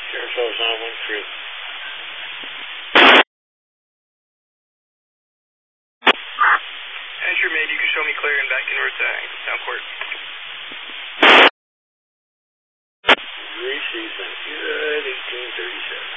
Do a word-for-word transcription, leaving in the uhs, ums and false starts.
Sarasota nine one three. Azure Mid, you can show me clear and back inward to down court. Receive, thank you, at eighteen thirty-seven.